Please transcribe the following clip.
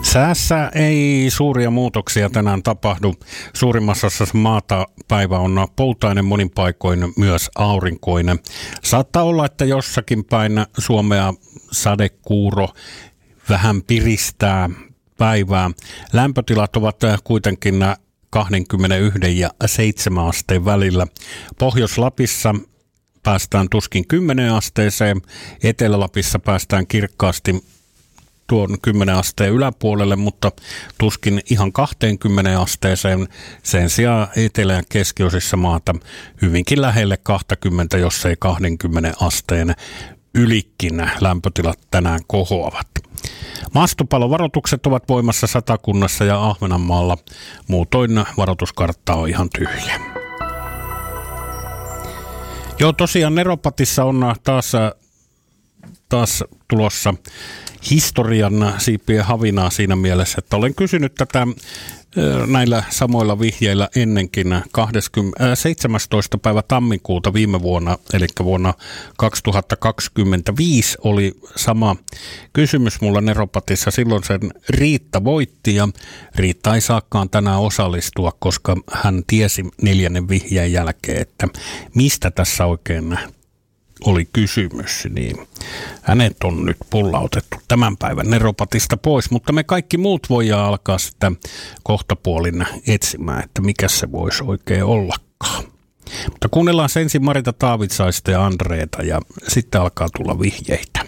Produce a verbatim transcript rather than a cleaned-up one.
Säässä ei suuria muutoksia tänään tapahdu. Suurimmassa osassa maata päivä on poutainen, monin paikoin myös aurinkoinen. Saattaa olla, että jossakin päin Suomea sadekuuro vähän piristää päivää. Lämpötilat ovat kuitenkin kaksikymmentäyksi ja seitsemän asteen välillä. Pohjois-Lapissa päästään tuskin kymmenen asteeseen, Etelä-Lapissa päästään kirkkaasti tuon kymmenen asteen yläpuolelle, mutta tuskin ihan kaksikymmentä asteeseen. Sen sijaan etelä- ja keskiosissa maata hyvinkin lähelle kaksikymmentä, jos ei kaksikymmentä asteen ylikin lämpötilat tänään kohoavat. Maastopalovaroitukset ovat voimassa Satakunnassa ja Ahvenanmaalla. Muutoin varoituskartta on ihan tyhjä. Joo, tosiaan Neropatissa on taas, taas tulossa historian siipien havinaa siinä mielessä, että olen kysynyt tätä näillä samoilla vihjeillä ennenkin. seitsemästoista päivä tammikuuta viime vuonna, eli vuonna kaksituhattakaksikymmentäviisi oli sama kysymys mulla Neropatissa. Silloin sen Riitta voitti ja Riitta ei saakaan tänään osallistua, koska hän tiesi neljännen vihjeen jälkeen, että mistä tässä oikein oli kysymys, niin hänet on nyt pullautettu tämän päivän Neropatista pois, mutta me kaikki muut voidaan alkaa sitä kohtapuolin etsimään, että mikä se voisi oikein ollakaan. Mutta kuunnellaan ensin Marita Taavitsaista ja Andreeta ja sitten alkaa tulla vihjeitä.